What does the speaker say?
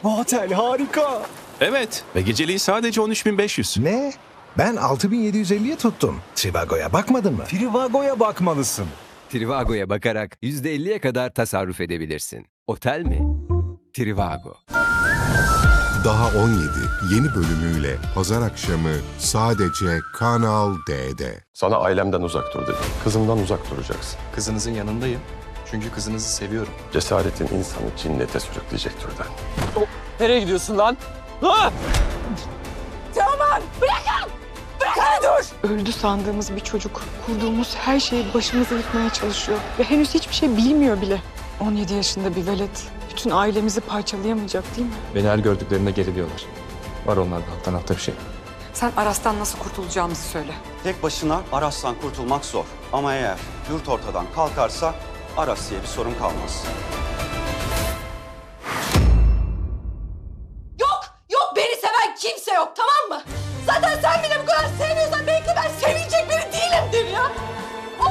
Bu otel harika. Evet ve geceliği sadece 13.500. Ne? Ben 6.750'ye tuttum. Trivago'ya bakmadın mı? Trivago'ya bakmalısın. Trivago'ya bakarak %50'ye kadar tasarruf edebilirsin. Otel mi? Trivago. Daha 17 yeni bölümüyle pazar akşamı sadece Kanal D'de. Sana ailemden uzak dur dedim. Kızımdan uzak duracaksın. Kızınızın yanındayım. Çünkü kızınızı seviyorum. Cesaretin insanı cinnete sürükleyecek türden. Nereye gidiyorsun lan? Ha! Öldü sandığımız bir çocuk, kurduğumuz her şeyi başımıza yıkmaya çalışıyor. Ve henüz hiçbir şey bilmiyor bile. 17 yaşında bir velet bütün ailemizi parçalayamayacak değil mi? Beni her gördüklerinde geriliyorlar. Var onlarda alttan alta bir şey. Sen Aras'tan nasıl kurtulacağımızı söyle. Tek başına Aras'tan kurtulmak zor. Ama eğer yurt ortadan kalkarsa Aras diye bir sorun kalmaz. Yok beni seven kimse yok, tamam mı?